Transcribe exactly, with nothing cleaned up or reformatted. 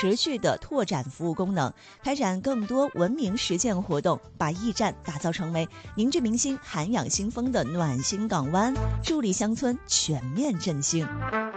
持续的拓展服务功能，开展更多文明实践活动，把驿站打造成为凝聚民心、涵养新风的暖心港湾，助力乡村全面振兴。